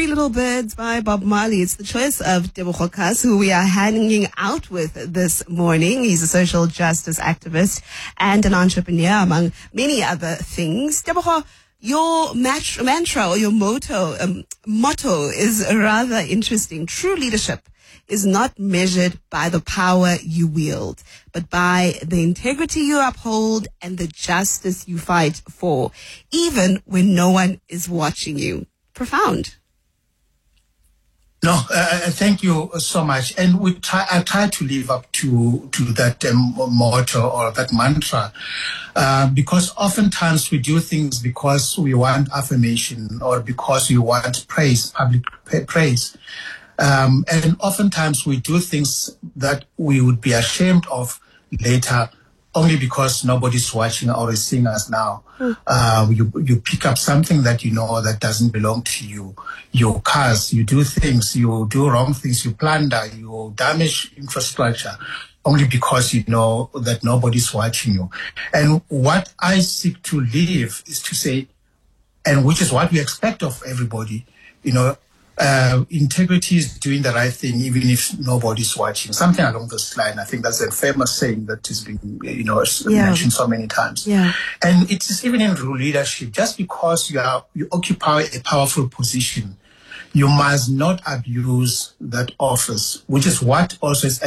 Three Little Birds by Bob Marley. It's the choice of Tebogo Kas, who we are hanging out with this morning. He's a social justice activist and an entrepreneur, among many other things. Tebogo, your mantra or your motto is rather interesting. True leadership is not measured by the power you wield, but by the integrity you uphold and the justice you fight for, even when no one is watching you. Profound. No, thank you so much. And I try to live up to that motto or that mantra, because oftentimes we do things because we want affirmation or because we want praise, public praise. And oftentimes we do things that we would be ashamed of later only because nobody's watching or is seeing us now. You pick up something that you know that doesn't belong to you. You curse, you do things, you do wrong things, you plunder, you damage infrastructure only because you know that nobody's watching you. And what I seek to live is to say, and which is what we expect of everybody, integrity is doing the right thing even if nobody's watching. Something along this line. I think that's a famous saying that has been, mentioned so many times. Yeah. And it is even in leadership. Just because you occupy a powerful position, you must not abuse that office, which is what also is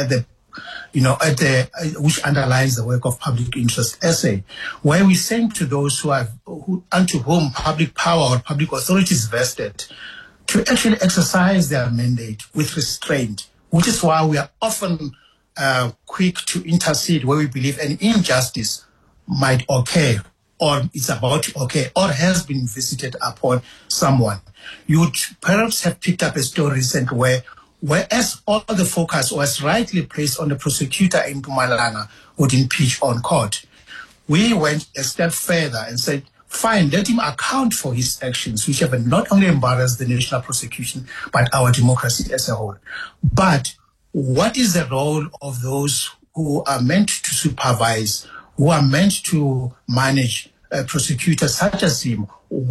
which underlines the work of public interest essay, where we're saying to those unto whom public power or public authority is vested, to actually exercise their mandate with restraint, which is why we are often quick to intercede where we believe an injustice might occur or is about to occur or has been visited upon someone. You would perhaps have picked up a story recently whereas all the focus was rightly placed on the prosecutor in Mpumalanga who would impeach on court, we went a step further and said, fine, let him account for his actions, which have not only embarrassed the national prosecution, but our democracy as a whole. But what is the role of those who are meant to supervise, who are meant to manage prosecutors such as him?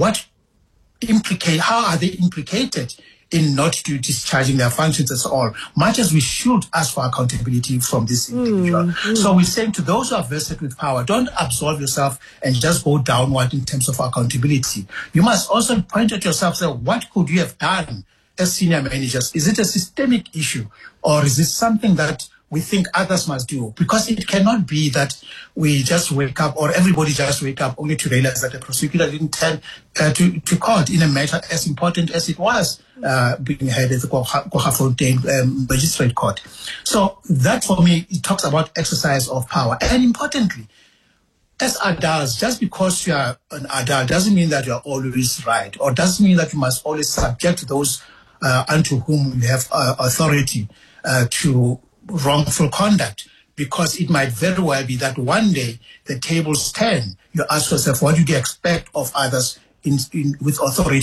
How are they implicated in not discharging their functions at all, much as we should ask for accountability from this individual. So we're saying to those who are vested with power, don't absolve yourself and just go downward in terms of accountability. You must also point at yourself, say, what could you have done as senior managers? Is it a systemic issue or is it something that we think others must do? Because it cannot be that we just wake up or everybody just wake up only to realize that the prosecutor didn't turn to court in a matter as important as it was being held at the Kwaggafontein Magistrate Court. So that for me, it talks about exercise of power. And importantly, as adults, just because you are an adult doesn't mean that you are always right or doesn't mean that you must always subject those unto whom you have authority to wrongful conduct, because it might very well be that one day the tables turn. You ask yourself, what do you expect of others with authority?